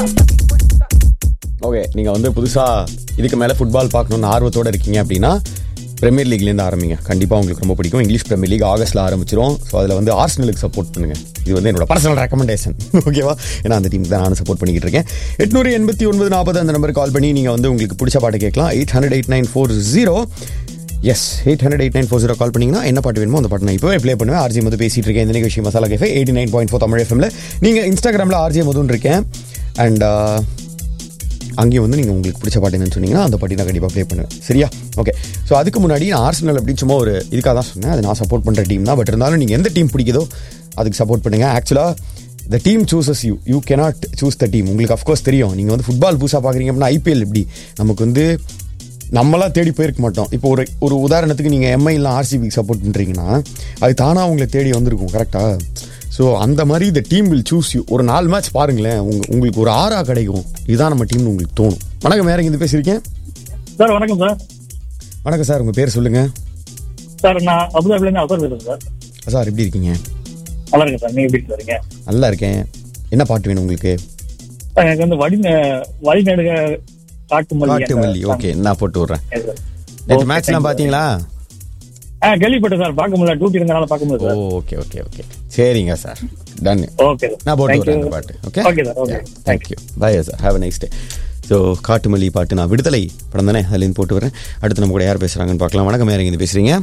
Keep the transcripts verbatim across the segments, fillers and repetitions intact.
Okay, நீங்கள் வந்து புதுசாக இதுக்கு மேலே ஃபுட்பால் பார்க்கணுன்னு ஆர்வத்தோடு இருக்கீங்க அப்படின்னா பிரீமியர் லீக்லேருந்து ஆரம்பிங்க. கண்டிப்பாக உங்களுக்கு ரொம்ப பிடிக்கும். இங்கிலீஷ் பிரீமியர் லீக் ஆகஸ்ட்டில் ஆரம்பிச்சிடும். ஸோ அதில் வந்து ஆர்சனலுக்கு சப்போர்ட் பண்ணுங்கள். இது வந்து என்னோட பர்சனல் ரெக்கமெண்டேஷன். ஓகேவா? ஏன்னா அந்த டீம் தான் நானும் சப்போர்ட் பண்ணிக்கிட்டு இருக்கேன். எட்நூறு எண்பத்தி ஒன்பது நாற்பது அந்த நம்பருக்கு கால் பண்ணி நீங்கள் வந்து உங்களுக்கு பிடிச்ச பாட்டு கேட்கலாம். Eight hundred eight nine four zero S eight hundred eight nine four zero கால் பண்ணிங்கன்னா என்ன பாட்டு வேணுமோ அந்த பாட்டு நான் இப்போவே ப்ளே பண்ணுவேன். ஆர்ஜி மது பேசிகிட்டு இருக்கேன். இந்த நிகழ்ச்சி masala cafe eighty nine point four Tamil எஃப்எம்ல. நீங்கள் இன்ஸ்டாகிராமில் ஆர்ஜி மதுன்னு இருக்கேன். அண்ட் அங்கேயும் வந்து நீங்கள் உங்களுக்கு பிடிச்ச பாட்டு என்னன்னு சொன்னீங்கன்னா அந்த பாட்டி நான் கண்டிப்பாக ப்ளே பண்ணுவேன். சரியா? ஓகே. ஸோ அதுக்கு முன்னாடி நான் ஆர்சனல் அப்படி சும்மா ஒரு இதுக்காக தான் சொன்னேன். அது நான் சப்போர்ட் பண்ணுற டீம் தான். பட் இருந்தாலும் நீங்கள் எந்த டீம் பிடிக்குதோ அதுக்கு சப்போர்ட் பண்ணுங்கள். ஆக்சுவலாக the team சூசஸ் you you cannot choose the team. உங்களுக்கு அஃப்கோர்ஸ் தெரியும். நீங்கள் வந்து ஃபுட்பால் புதுசாக பார்க்குறீங்க அப்படின்னா ஐபிஎல் எப்படி நமக்கு வந்து நம்மளாம் தேடி போயிருக்க மாட்டோம். இப்போ ஒரு ஒரு உதாரணத்துக்கு நீங்கள் எம்ஐலாம் ஆர்சிபிக்கு சப்போர்ட் பண்ணுறீங்கன்னா அது தானாக உங்களை தேடி வந்திருக்கும். கரெக்டாக? ஸோ அந்த மாதிரி இந்த டீம் வில் சூஸ் யூ. ஒரு நாலு மேட்ச் பாருங்களேன், உங்க உங்களுக்கு ஒரு ஆறா கிடைக்கும். இதுதான் நம்ம டீம்னு உங்களுக்கு தோணும். வணக்கம், வேற எங்க பேசியிருக்கேன் சார்? வணக்கம் சார். வணக்கம் சார், உங்க பேர் சொல்லுங்க சார். நான் அபுதாபிலேருந்து அசர் பேசுறேன் சார். சார் எப்படி இருக்கீங்க? நல்லா இருக்கேன் சார். நீங்க எப்படி இருக்கீங்க? நல்லா இருக்கேன். என்ன பாட்டு வேணும் உங்களுக்கு? எனக்கு வந்து வடி வழிநடுக காட்டு காட்டு மல்லி. ஓகே, நான் போட்டு விடுறேன். நேற்று மேட்ச் எல்லாம் பாத்தீங்களா? கேள்விப்பட்டேன் சார். பார்க்க முடியல, டியூட்டி இருந்தனால பார்க்க முடியல. ஓகே ஓகே ஓகே சரிங்க சார். டன். ஓகே, நான் போட்டு விடுறேன் அந்த பாட்டு. Okay okay sir. Okay, thank you. Bye sir. Have a nice day. So Kattumalli பாட்டு நான் விடுதலை படம் தானே, அதுலேருந்து போட்டு வரேன். அடுத்து நம்ம கூட யார் பேசுகிறாங்கன்னு பார்க்கலாம். வணக்கம், யார் எங்கே பேசுகிறீங்க?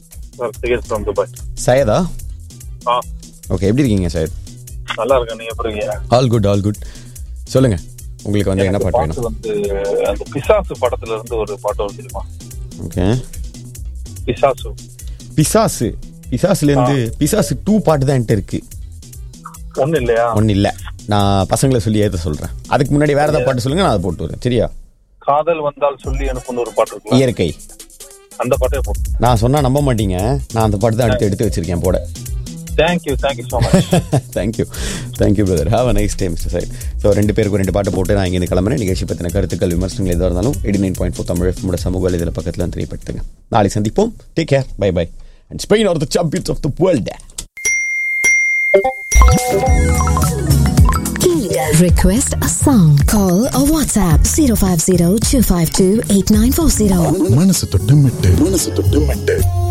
சையதா? ஓகே, எப்படி இருக்கீங்க சையத்? நல்லா இருக்கேன். நீங்க எப்படி இருக்கீங்க? All good all good. சொல்லுங்க, உங்களுக்கு வந்து என்ன பாட்டு வேணும்? வந்து அந்த பிசாசு படத்துல இருந்து ஒரு பாட்டு வந்து தெரியுமா? ஓகே. பிசாசு பிசாசு பிசாசுலேருந்து பிசாசு டூ பாட்டு தான் என்கிட்ட இருக்கு. ஒன்னும் இல்லையா? ஒன்றும் இல்லை. நான் பசங்களை சொல்லி ஏற்ற சொல்கிறேன். அதுக்கு முன்னாடி வேற ஏதாவது பாட்டு சொல்லுங்க, நான் அதை போட்டு வரேன். சரியா? காதல் வந்தால் சொல்லி எனக்கு ஒரு பாட்டு இருக்கு, இயற்கை. அந்த பாட்டே போட்டு. நான் சொன்னா நம்ப மாட்டீங்க, நான் அந்த பாட்டு தான் எடுத்து எடுத்து வச்சிருக்கேன் போட. Thank you thank you so much. Thank you thank you brother. Have a nice day mister side. So ரெண்டு பேருக்கு ரெண்டு பாட்டு போட்டு நான் இங்கே கிளம்புறேன். நிகழ்ச்சி பற்றின கருத்துக்கள் விமர்சனங்கள் எதாக இருந்தாலும் eighty nine point four Tamil எஃப்எம்மோட சமூக இதில் பக்கத்தில் தெரியப்படுத்துங்க. நாளை சந்திப்போம். Take care. By by. And Spain R the champions of the world. Request a song. Call or WhatsApp zero five zero two five two eight nine four zero. மனசு தொட்டு மெட்டு மனசு தொட்டு மெட்டு